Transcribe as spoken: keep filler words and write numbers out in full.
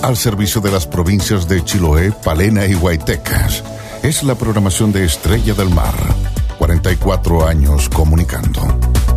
al servicio de las provincias de Chiloé, Palena y Huaytecas. Es la programación de Estrella del Mar. cuarenta y cuatro años comunicando.